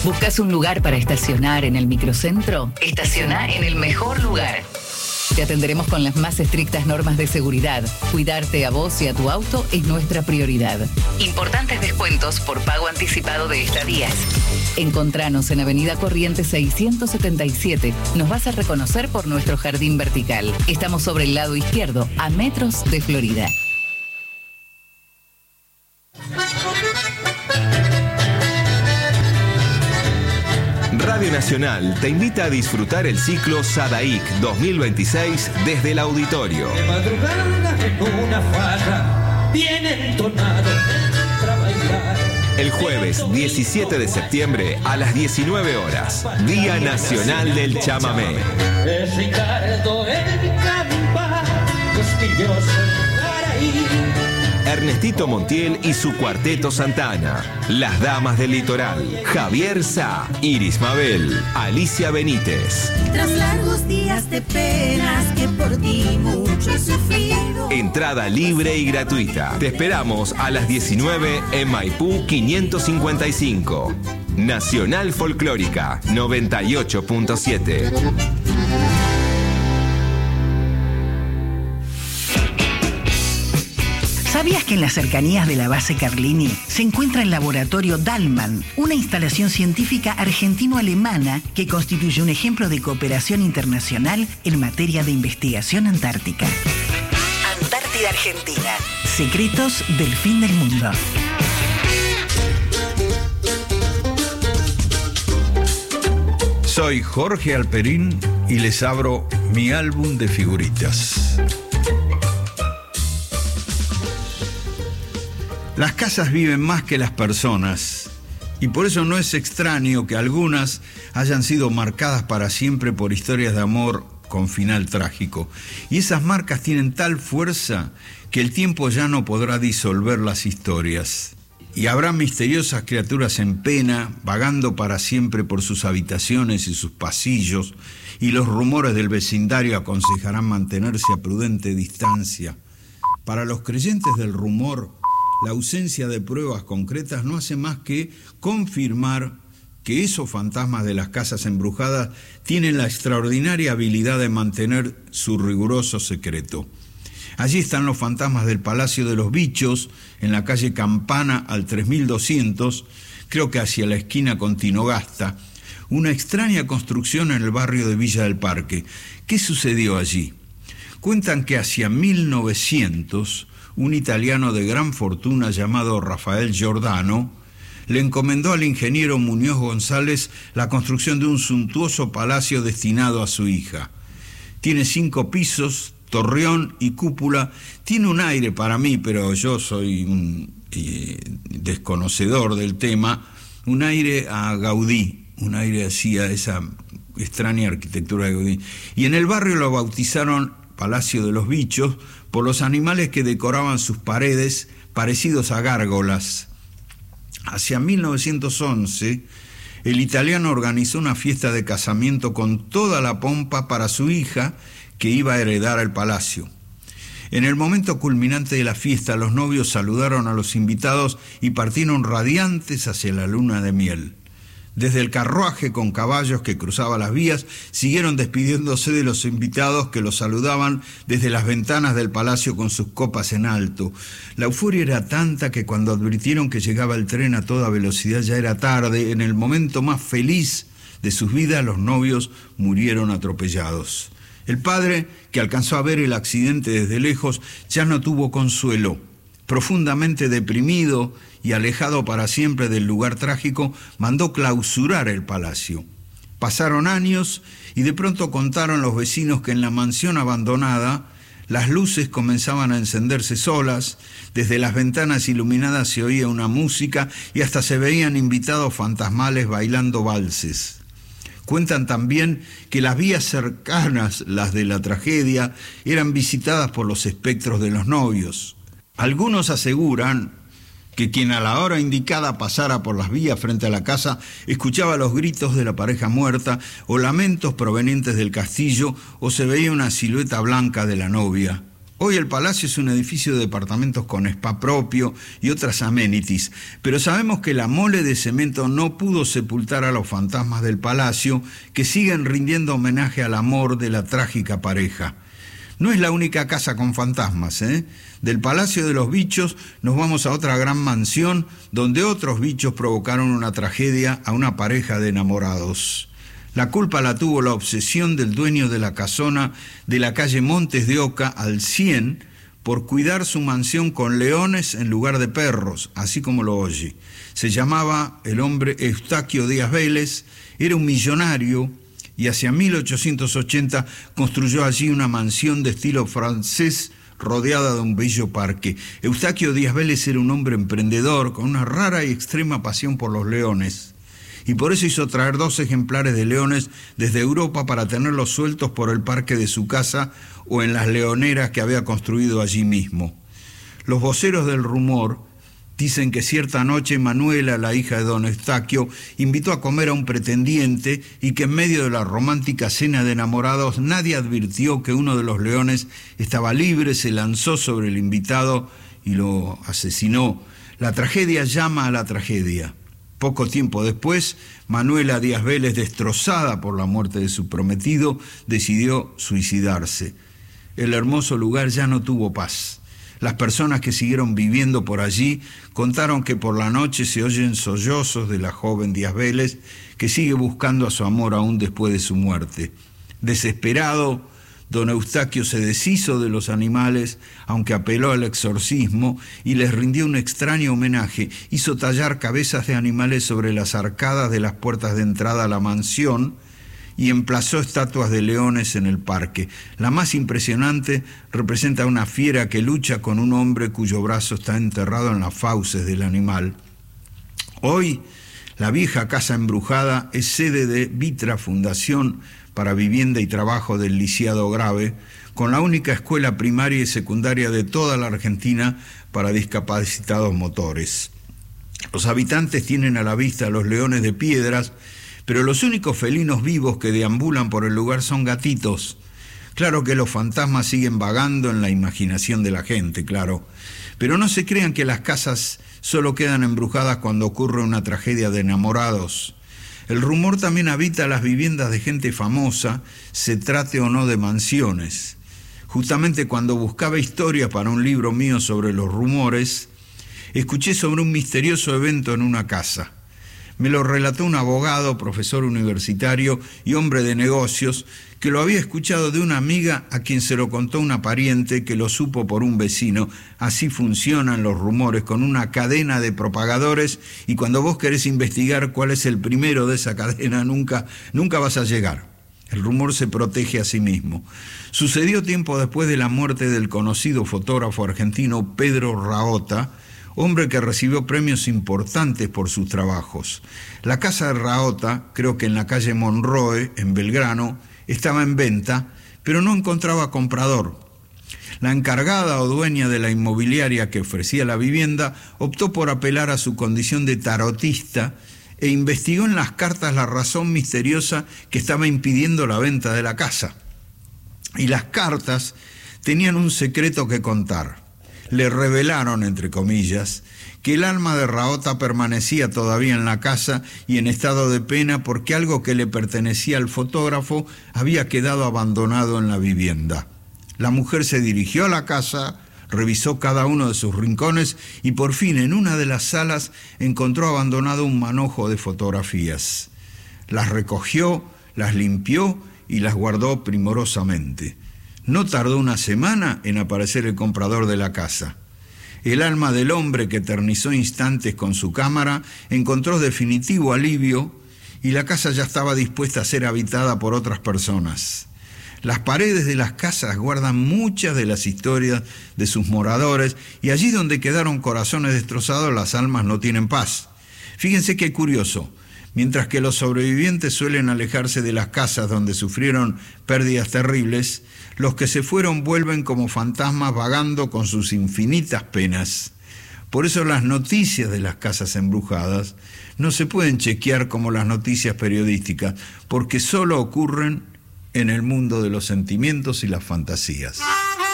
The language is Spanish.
¿Buscas un lugar para estacionar en el microcentro? Estaciona en el mejor lugar. Te atenderemos con las más estrictas normas de seguridad. Cuidarte a vos y a tu auto es nuestra prioridad. Importantes descuentos por pago anticipado de estadías. Encontranos en Avenida Corrientes 677. Nos vas a reconocer por nuestro jardín vertical. Estamos sobre el lado izquierdo, a metros de Florida. Radio Nacional te invita a disfrutar el ciclo Sadaik 2026 desde el auditorio. De madrugada en una farra, bien entonado, entra a bailar. El jueves 17 de septiembre a las 19 horas, Día Nacional del Chamamé. Es Ricardo el Campa, costilloso Paraí. Ernestito Montiel y su cuarteto Santana, Las Damas del Litoral, Javier Sá, Iris Mabel, Alicia Benítez. Tras largos días de penas que por ti mucho he sufrido. Entrada libre y gratuita. Te esperamos a las 19 en Maipú 555. Nacional Folclórica 98.7. ¿Sabías que en las cercanías de la base Carlini se encuentra el laboratorio Dalman, una instalación científica argentino-alemana que constituye un ejemplo de cooperación internacional en materia de investigación antártica? Antártida Argentina. Secretos del fin del mundo. Soy Jorge Alperín y les abro mi álbum de figuritas. Las casas viven más que las personas y por eso no es extraño que algunas hayan sido marcadas para siempre por historias de amor con final trágico. Y esas marcas tienen tal fuerza que el tiempo ya no podrá disolver las historias. Y habrá misteriosas criaturas en pena, vagando para siempre por sus habitaciones y sus pasillos, y los rumores del vecindario aconsejarán mantenerse a prudente distancia. Para los creyentes del rumor, la ausencia de pruebas concretas no hace más que confirmar que esos fantasmas de las casas embrujadas tienen la extraordinaria habilidad de mantener su riguroso secreto. Allí están los fantasmas del Palacio de los Bichos, en la calle Campana al 3200, creo que hacia la esquina con Tinogasta, una extraña construcción en el barrio de Villa del Parque. ¿Qué sucedió allí? Cuentan que hacia 1900... un italiano de gran fortuna llamado Rafael Giordano le encomendó al ingeniero Muñoz González la construcción de un suntuoso palacio destinado a su hija. Tiene 5 pisos, torreón y cúpula. Tiene un aire para mí, pero yo soy un desconocedor del tema, un aire a Gaudí, un aire así a esa extraña arquitectura de Gaudí. Y en el barrio lo bautizaron Palacio de los Bichos por los animales que decoraban sus paredes, parecidos a gárgolas. Hacia 1911, el italiano organizó una fiesta de casamiento con toda la pompa para su hija, que iba a heredar el palacio. En el momento culminante de la fiesta, los novios saludaron a los invitados y partieron radiantes hacia la luna de miel. Desde el carruaje con caballos que cruzaba las vías, siguieron despidiéndose de los invitados que los saludaban desde las ventanas del palacio con sus copas en alto. La euforia era tanta que cuando advirtieron que llegaba el tren a toda velocidad ya era tarde. En el momento más feliz de sus vidas, los novios murieron atropellados. El padre, que alcanzó a ver el accidente desde lejos, ya no tuvo consuelo. Profundamente deprimido y alejado para siempre del lugar trágico, mandó clausurar el palacio. Pasaron años y de pronto contaron los vecinos que en la mansión abandonada las luces comenzaban a encenderse solas, desde las ventanas iluminadas se oía una música y hasta se veían invitados fantasmales bailando valses. Cuentan también que las vías cercanas, las de la tragedia, eran visitadas por los espectros de los novios. Algunos aseguran que quien a la hora indicada pasara por las vías frente a la casa escuchaba los gritos de la pareja muerta o lamentos provenientes del castillo, o se veía una silueta blanca de la novia. Hoy el Palacio es un edificio de departamentos con spa propio y otras amenities, pero sabemos que la mole de cemento no pudo sepultar a los fantasmas del Palacio, que siguen rindiendo homenaje al amor de la trágica pareja. No es la única casa con fantasmas, ¿eh? Del Palacio de los Bichos nos vamos a otra gran mansión donde otros bichos provocaron una tragedia a una pareja de enamorados. La culpa la tuvo la obsesión del dueño de la casona de la calle Montes de Oca al 100 por cuidar su mansión con leones en lugar de perros, así como lo oye. Se llamaba el hombre Eustaquio Díaz Vélez, era un millonario y hacia 1880 construyó allí una mansión de estilo francés rodeada de un bello parque. Eustaquio Díaz Vélez era un hombre emprendedor con una rara y extrema pasión por los leones. Y por eso hizo traer 2 ejemplares de leones desde Europa para tenerlos sueltos por el parque de su casa o en las leoneras que había construido allí mismo. Los voceros del rumor dicen que cierta noche Manuela, la hija de don Eustaquio, invitó a comer a un pretendiente y que en medio de la romántica cena de enamorados nadie advirtió que uno de los leones estaba libre, se lanzó sobre el invitado y lo asesinó. La tragedia llama a la tragedia. Poco tiempo después, Manuela Díaz Vélez, destrozada por la muerte de su prometido, decidió suicidarse. El hermoso lugar ya no tuvo paz. Las personas que siguieron viviendo por allí contaron que por la noche se oyen sollozos de la joven Díaz Vélez, que sigue buscando a su amor aún después de su muerte. Desesperado, don Eustaquio se deshizo de los animales, aunque apeló al exorcismo y les rindió un extraño homenaje. Hizo tallar cabezas de animales sobre las arcadas de las puertas de entrada a la mansión y emplazó estatuas de leones en el parque. La más impresionante representa a una fiera que lucha con un hombre cuyo brazo está enterrado en las fauces del animal. Hoy, la vieja casa embrujada es sede de Vitra, Fundación para Vivienda y Trabajo del Lisiado Grave, con la única escuela primaria y secundaria de toda la Argentina para discapacitados motores. Los habitantes tienen a la vista los leones de piedras, pero los únicos felinos vivos que deambulan por el lugar son gatitos. Claro que los fantasmas siguen vagando en la imaginación de la gente, claro. Pero no se crean que las casas solo quedan embrujadas cuando ocurre una tragedia de enamorados. El rumor también habita las viviendas de gente famosa, se trate o no de mansiones. Justamente cuando buscaba historias para un libro mío sobre los rumores, escuché sobre un misterioso evento en una casa. Me lo relató un abogado, profesor universitario y hombre de negocios, que lo había escuchado de una amiga a quien se lo contó una pariente que lo supo por un vecino. Así funcionan los rumores, con una cadena de propagadores, y cuando vos querés investigar cuál es el primero de esa cadena, nunca vas a llegar. El rumor se protege a sí mismo. Sucedió tiempo después de la muerte del conocido fotógrafo argentino Pedro Raota, hombre que recibió premios importantes por sus trabajos. La casa de Raota, creo que en la calle Monroe, en Belgrano, estaba en venta, pero no encontraba comprador. La encargada o dueña de la inmobiliaria que ofrecía la vivienda optó por apelar a su condición de tarotista e investigó en las cartas la razón misteriosa que estaba impidiendo la venta de la casa. Y las cartas tenían un secreto que contar. Le revelaron, entre comillas, que el alma de Raota permanecía todavía en la casa y en estado de pena porque algo que le pertenecía al fotógrafo había quedado abandonado en la vivienda. La mujer se dirigió a la casa, revisó cada uno de sus rincones y por fin en una de las salas encontró abandonado un manojo de fotografías. Las recogió, las limpió y las guardó primorosamente. No tardó una semana en aparecer el comprador de la casa. El alma del hombre que eternizó instantes con su cámara encontró definitivo alivio y la casa ya estaba dispuesta a ser habitada por otras personas. Las paredes de las casas guardan muchas de las historias de sus moradores y allí donde quedaron corazones destrozados las almas no tienen paz. Fíjense qué curioso. Mientras que los sobrevivientes suelen alejarse de las casas donde sufrieron pérdidas terribles, los que se fueron vuelven como fantasmas vagando con sus infinitas penas. Por eso las noticias de las casas embrujadas no se pueden chequear como las noticias periodísticas, porque solo ocurren en el mundo de los sentimientos y las fantasías.